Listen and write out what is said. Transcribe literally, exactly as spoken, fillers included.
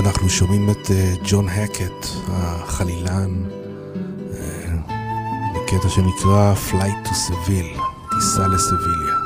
אנחנו שומעים את ג'ון הקט, החלילן, בקטע שנקרא Flight to Seville, טיסה לסביליה.